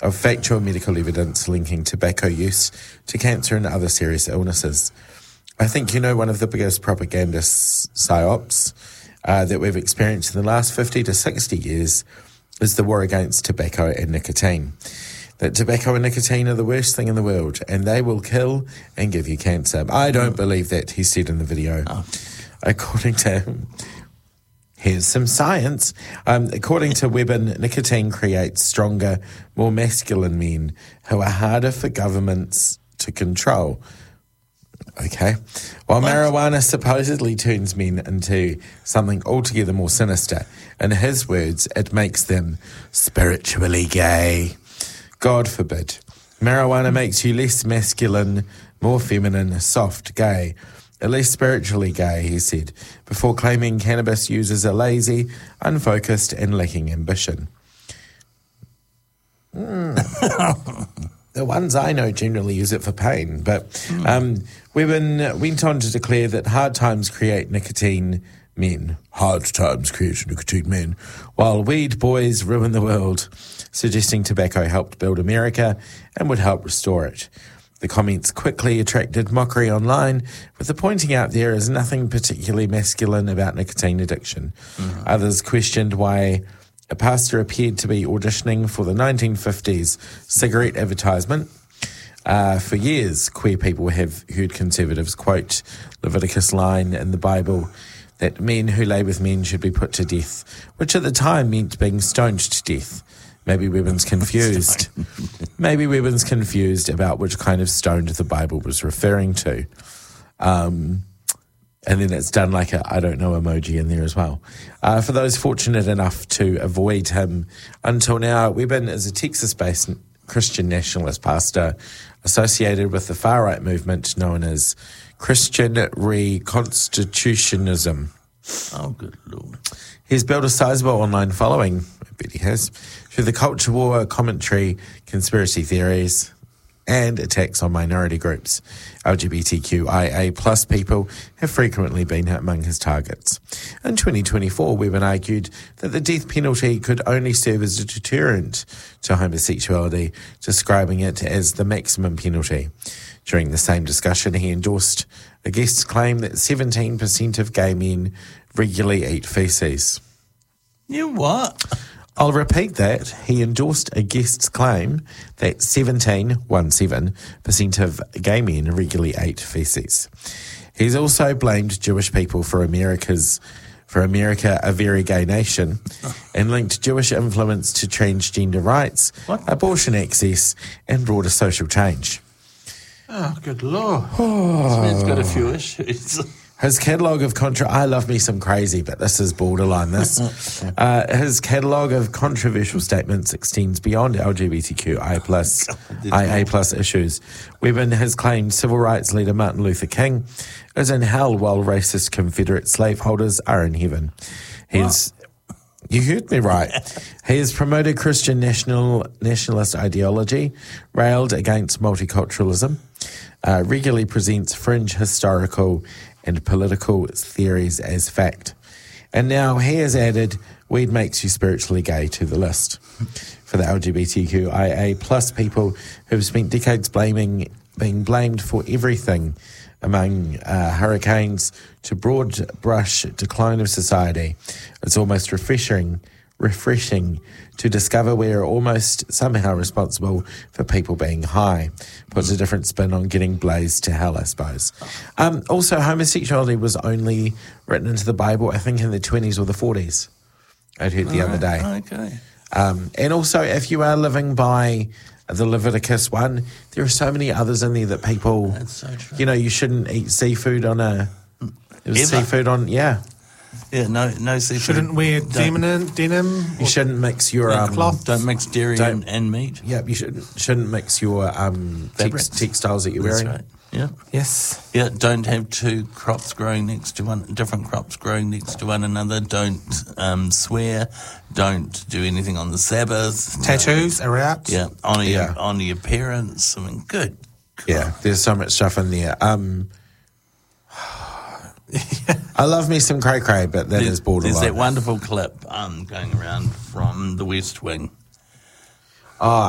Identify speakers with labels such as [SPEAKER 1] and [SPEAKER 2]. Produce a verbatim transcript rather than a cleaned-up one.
[SPEAKER 1] of factual medical evidence linking tobacco use to cancer and other serious illnesses. I think, you know, one of the biggest propaganda psyops uh, that we've experienced in the last fifty to sixty years is the war against tobacco and nicotine. That tobacco and nicotine are the worst thing in the world, and they will kill and give you cancer. I don't believe that, he said in the video. Oh. According to... Here's some science. Um, according to Webben, nicotine creates stronger, more masculine men who are harder for governments to control. Okay. While what? Marijuana supposedly turns men into something altogether more sinister, in his words, it makes them spiritually gay. God forbid. Marijuana makes you less masculine, more feminine, soft, gay. At least spiritually gay, he said, before claiming cannabis users are lazy, unfocused, and lacking ambition. Mm. The ones I know generally use it for pain, but um, Webben went on to declare that hard times create nicotine men. Hard times create nicotine men, while weed boys ruin the world, suggesting tobacco helped build America and would help restore it. The comments quickly attracted mockery online, with the pointing out there is nothing particularly masculine about nicotine addiction. Mm-hmm. Others questioned why a pastor appeared to be auditioning for the nineteen fifties cigarette advertisement. Uh, for years, queer people have heard conservatives quote Leviticus line in the Bible that men who lay with men should be put to death, which at the time meant being stoned to death. Maybe Webben's confused. Maybe Webben's confused about which kind of stoned the Bible was referring to. Um, and then it's done like a I don't know emoji in there as well. Uh, for those fortunate enough to avoid him until now, Webben is a Texas-based Christian nationalist pastor associated with the far-right movement known as Christian Reconstitutionism.
[SPEAKER 2] Oh, good Lord.
[SPEAKER 1] He's built a sizable online following, I bet he has, through the culture war, commentary, conspiracy theories, and attacks on minority groups. L G B T Q I A plus people have frequently been among his targets. In twenty twenty-four, Webben argued that the death penalty could only serve as a deterrent to homosexuality, describing it as the maximum penalty. During the same discussion, he endorsed a guest's claim that seventeen percent of gay men regularly eat feces.
[SPEAKER 2] You what?
[SPEAKER 1] I'll repeat that. He endorsed a guest's claim that seventeen, one seven, percent of gay men regularly ate feces. He's also blamed Jewish people for America's, for America, a very gay nation, and linked Jewish influence to transgender rights, what? abortion access, and broader social change.
[SPEAKER 2] Oh, good Lord. This man's got a few issues.
[SPEAKER 1] His catalogue of contra... I love me some crazy, but this is borderline, this. uh, his catalogue of controversial statements extends beyond L G B T Q I plus, I A plus issues. Webben has claimed civil rights leader Martin Luther King is in hell while racist Confederate slaveholders are in heaven. He's... You heard me right. He has promoted Christian national nationalist ideology, railed against multiculturalism, uh, regularly presents fringe historical and political theories as fact. And now he has added, weed makes you spiritually gay to the list. For the L G B T Q I A plus people who have spent decades blaming, being blamed for everything, among uh, hurricanes to broad brush decline of society. It's almost refreshing, refreshing to discover we are almost somehow responsible for people being high. Puts a different spin on getting blazed to hell, I suppose. Um, also, homosexuality was only written into the Bible, I think, in the twenties or the forties. I'd heard the
[SPEAKER 2] All
[SPEAKER 1] other day.
[SPEAKER 2] Right, okay.
[SPEAKER 1] Um, and also, if you are living by the Leviticus one, there are so many others in there that people,
[SPEAKER 2] That's so true.
[SPEAKER 1] you know, you shouldn't eat seafood on a, it was
[SPEAKER 2] Ever.
[SPEAKER 1] seafood on, yeah.
[SPEAKER 2] Yeah, no, no seafood.
[SPEAKER 3] Shouldn't wear denim, denim.
[SPEAKER 1] You shouldn't mix your, um,
[SPEAKER 3] cloth.
[SPEAKER 2] Don't mix dairy
[SPEAKER 1] Don't-
[SPEAKER 2] and, and meat.
[SPEAKER 1] yeah, you shouldn't, shouldn't mix your um, tex-
[SPEAKER 2] Fabrics.
[SPEAKER 1] textiles that you're
[SPEAKER 2] That's
[SPEAKER 1] wearing.
[SPEAKER 2] right. Yeah.
[SPEAKER 3] Yes.
[SPEAKER 2] Yeah, don't have two crops growing next to one, different crops growing next to one another. Don't um, swear. Don't do anything on the Sabbath.
[SPEAKER 3] Tattoos are out.
[SPEAKER 2] Yeah, honour,
[SPEAKER 1] Yeah.
[SPEAKER 2] Your, honour your parents. I mean, good.
[SPEAKER 1] Yeah, there's so much stuff in there. Um, I love me some cray cray, but that
[SPEAKER 2] There's,
[SPEAKER 1] is borderline.
[SPEAKER 2] there's that wonderful clip um, going around from the West Wing.
[SPEAKER 1] Oh,